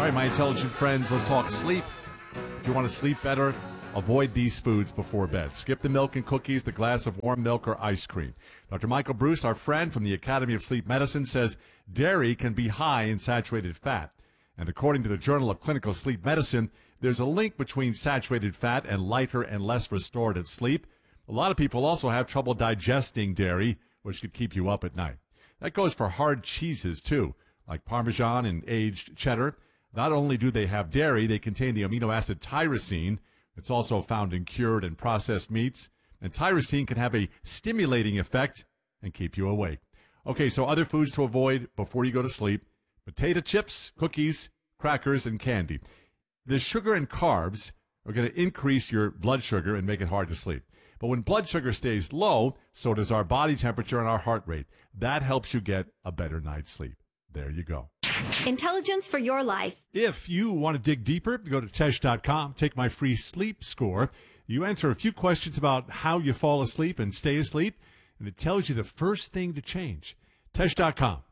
All right, my intelligent friends, let's talk sleep. If you want to sleep better, avoid these foods before bed. Skip the milk and cookies, the glass of warm milk, or ice cream. Dr. Michael Bruce, our friend from the Academy of Sleep Medicine, says dairy can be high in saturated fat. And according to the Journal of Clinical Sleep Medicine, there's a link between saturated fat and lighter and less restorative sleep. A lot of people also have trouble digesting dairy, which could keep you up at night. That goes for hard cheeses, too, like Parmesan and aged cheddar. Not only do they have dairy, they contain the amino acid tyrosine. It's also found in cured and processed meats. And tyrosine can have a stimulating effect and keep you awake. Okay, so other foods to avoid before you go to sleep: potato chips, cookies, crackers, and candy. The sugar and carbs are going to increase your blood sugar and make it hard to sleep. But when blood sugar stays low, so does our body temperature and our heart rate. That helps you get a better night's sleep. There you go. Intelligence for your life. If you want to dig deeper, go to Tesh.com, take my free sleep score. You answer a few questions about how you fall asleep and stay asleep, and it tells you the first thing to change. Tesh.com.